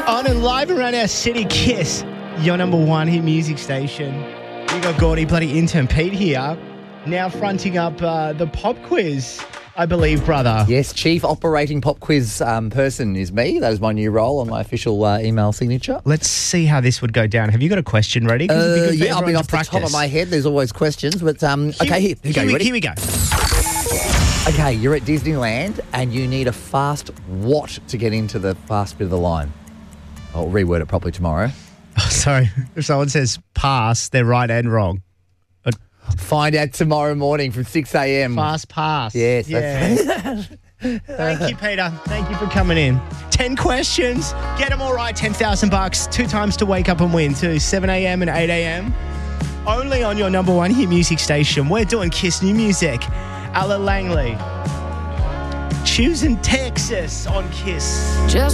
On and live around our city, Kiss, your number one hit music station. You got Gordy, bloody intern Pete here, now fronting up the pop quiz, I believe, brother. Yes, Chief Operating Pop Quiz person is me. That is my new role on my official email signature. Let's see how this would go down. Have you got a question ready? Yeah, I mean, off the top of my head, there's always questions. But, okay, here we go. Ready? Here we go. Okay, you're at Disneyland and you need a fast what to get into the fast bit of the line? I'll reword it properly tomorrow. Oh, sorry, if someone says pass, they're right and wrong. Find out tomorrow morning from 6 a.m. Fast pass. Yes. Yeah. Thank you, Peter. Thank you for coming in. 10 questions. Get them all right. $10,000. 2 times to wake up and win too. 7 a.m. and 8 a.m. Only on your number one hit music station. We're doing Kiss New Music. Ella Langley. Choosing Texas on Kiss. Just